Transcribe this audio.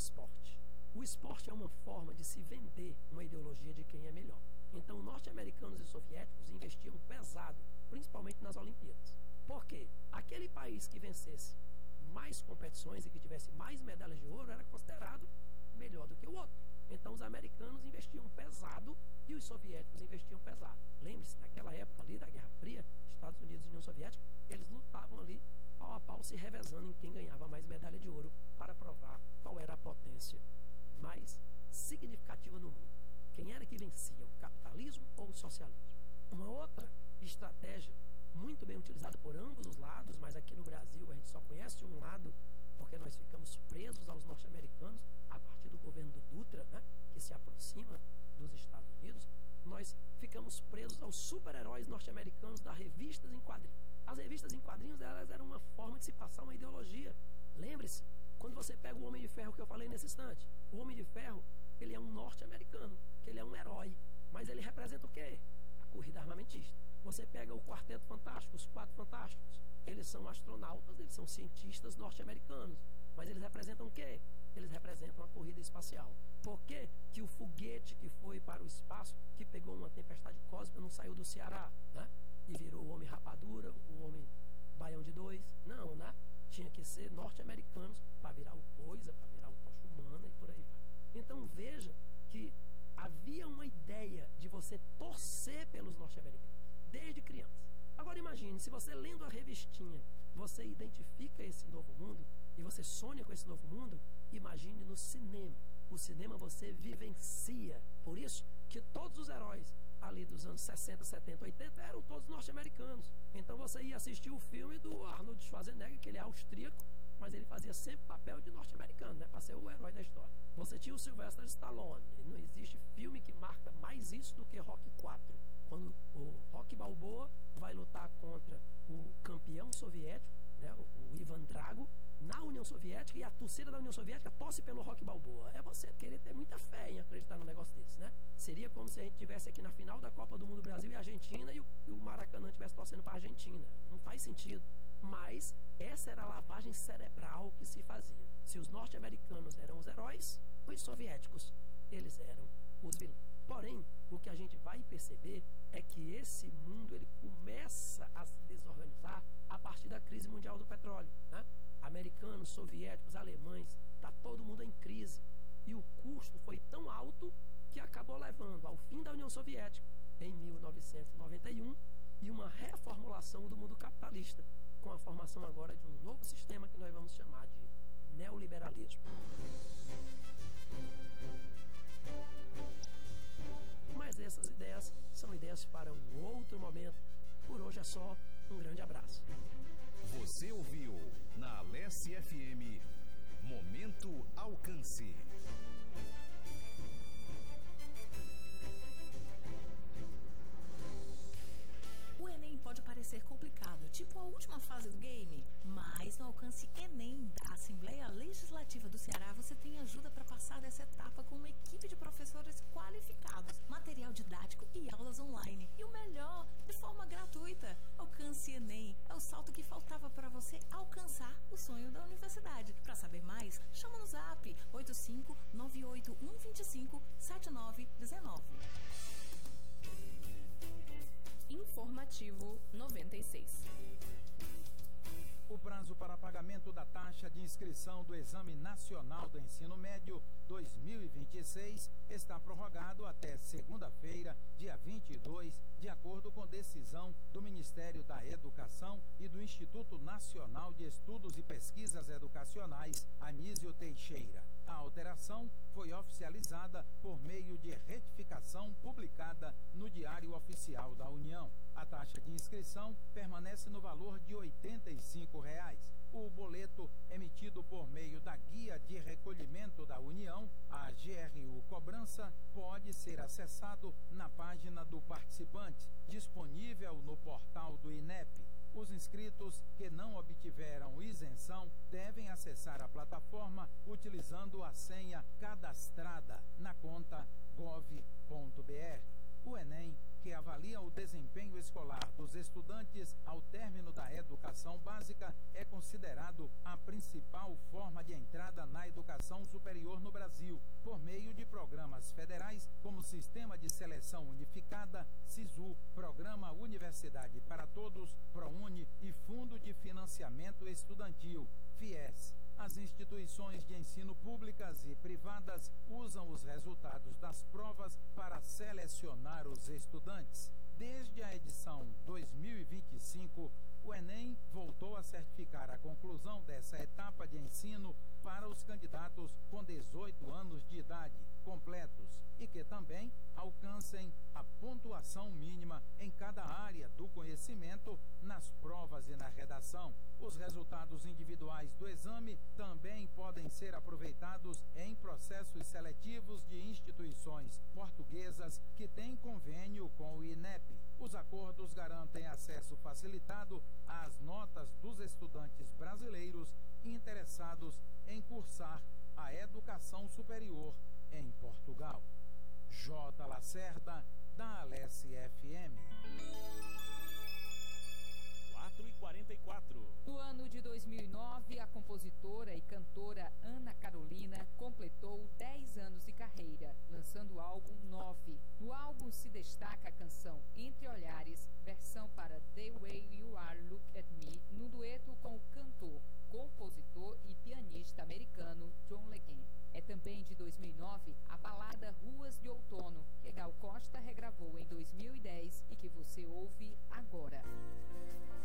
esporte. O esporte é uma forma de se vender uma ideologia de quem é melhor. Então, norte-americanos e soviéticos investiam pesado, principalmente nas Olimpíadas. Por quê? Aquele país que vencesse mais competições e que tivesse mais medalhas de ouro era considerado melhor do que o outro. Então, os americanos investiam pesado e os soviéticos investiam pesado. Lembre-se, naquela época ali da Guerra Fria, Estados Unidos e União Soviética, eles lutavam ali pau a pau, se revezando em quem ganhava mais medalha de ouro para provar qual era a potência mais significativa no mundo. Quem era que vencia, o capitalismo ou o socialismo? Uma outra estratégia muito bem utilizada por ambos os lados, mas aqui no Brasil a gente só conhece um lado porque nós ficamos presos aos norte-americanos a partir do governo do Dutra, né, que se aproxima dos Estados Unidos. Nós ficamos presos aos super-heróis norte-americanos das revistas em quadrinhos. As revistas em quadrinhos, elas eram uma forma de se passar uma ideologia. Lembre-se, quando você pega o Homem de Ferro que eu falei nesse instante, o Homem de Ferro, ele é um norte-americano, que ele é um herói, mas ele representa o quê? A corrida armamentista. Você pega o Quarteto Fantástico, os Quatro Fantásticos, eles são astronautas, eles são cientistas norte-americanos, mas eles representam o quê? Eles representam a corrida espacial. Por que que o foguete que foi para o espaço, que pegou uma tempestade cósmica, não saiu do Ceará, né? E virou o Homem Rapadura, o Homem Baião de Dois? Não, né? Tinha que ser norte-americanos para virar o Coisa, para virar o Tocha Humana e por aí vai. Então veja que havia uma ideia de você torcer pelos norte-americanos desde criança. Agora imagine, se você lendo a revistinha, você identifica esse novo mundo e você sonha com esse novo mundo, imagine no cinema. O cinema você vivencia. Por isso que todos os heróis ali dos anos 60, 70, 80 eram todos norte-americanos. Então você ia assistir o filme do Arnold Schwarzenegger, que ele é austríaco, mas ele fazia sempre papel de norte-americano, né, para ser o herói da história. Você tinha o Sylvester Stallone. Não existe filme que marca mais isso do que Rocky 4. Quando o Rocky Balboa vai lutar contra o campeão soviético, né, o Ivan Drago, na União Soviética, e a torcida da União Soviética torce pelo Rocky Balboa. É você querer ter muita fé em acreditar num negócio desse, né? Seria como se a gente estivesse aqui na final da Copa do Mundo Brasil e Argentina e o Maracanã estivesse torcendo para a Argentina. Não faz sentido. Mas essa era a lavagem cerebral que se fazia. Se os norte-americanos eram os heróis, os soviéticos, eles eram os vilões. Porém, o que a gente vai perceber é que esse mundo ele começa a se desorganizar a partir da crise mundial do petróleo, né? Americanos, soviéticos, alemães, está todo mundo em crise. E o custo foi tão alto que acabou levando ao fim da União Soviética em 1991 e uma reformulação do mundo capitalista, com a formação agora de um novo sistema que nós vamos chamar de neoliberalismo. Mas essas ideias são ideias para um outro momento. Por hoje é só. Um grande abraço. Você ouviu na Alesse FM Momento Alcance. O Enem pode parecer complicado, tipo a última fase do game, mas no Alcance Enem da Assembleia Legislativa do Ceará você tem ajuda para passar dessa etapa com uma equipe de professores qualificados, material didático e aulas online. E o melhor, de forma gratuita. Alcance Enem é o salto que faltava para você alcançar o sonho da universidade. Para saber mais, chama no zap 85981257919. Informativo 96. O prazo para pagamento da taxa de inscrição do Exame Nacional do Ensino Médio 2026 está prorrogado até segunda-feira, dia 22, de acordo com decisão do Ministério da Educação e do Instituto Nacional de Estudos e Pesquisas Educacionais, Anísio Teixeira. A alteração foi oficializada por meio de retificação publicada no Diário Oficial da União. A taxa de inscrição permanece no valor de R$ 85. O boleto emitido por meio da Guia de Recolhimento da União, a GRU Cobrança, pode ser acessado na página do participante, disponível no portal do INEP. Os inscritos que não obtiveram isenção devem acessar a plataforma utilizando a senha cadastrada na conta gov.br. O Enem que avalia o desempenho escolar dos estudantes ao término da educação básica, é considerado a principal forma de entrada na educação superior no Brasil, por meio de programas federais como Sistema de Seleção Unificada, SISU, Programa Universidade para Todos, ProUni e Fundo de Financiamento Estudantil, FIES. As instituições de ensino públicas e privadas usam os resultados das provas para selecionar os estudantes. Desde a edição 2025, o Enem voltou a certificar a conclusão dessa etapa de ensino para os candidatos com 18 anos de idade completos e que também alcancem a pontuação mínima em cada área do conhecimento nas provas e na redação. Os resultados individuais do exame também podem ser aproveitados em processos seletivos de instituições portuguesas que têm convênio com o INEP. Os acordos garantem acesso facilitado às notas dos estudantes brasileiros interessados em cursar a educação superior em Portugal. J. Lacerda, da Alesse FM. 4h44. No ano de 2009, a compositora e cantora Ana Carolina completou 10 anos de carreira, lançando o álbum 9. No álbum se destaca a canção Entre Olhares, versão para The Way You Are Look at Me, no dueto com o cantor, compositor e pianista americano John Legend. É também de 2009 a balada Ruas de Outono, que Gal Costa regravou em 2010 e que você ouve agora.